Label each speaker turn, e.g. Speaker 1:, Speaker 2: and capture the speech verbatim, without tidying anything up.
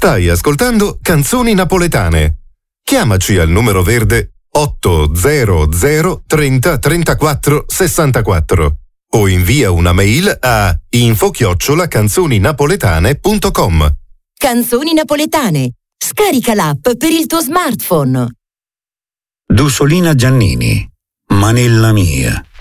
Speaker 1: Stai ascoltando Canzoni Napoletane. Chiamaci al numero verde otto zero zero trenta trentaquattro sessantaquattro o invia una mail a info chiocciola canzoninapoletane punto com.
Speaker 2: Canzoni Napoletane. Scarica l'app per il tuo smartphone.
Speaker 3: Dusolina Giannini, Manella mia.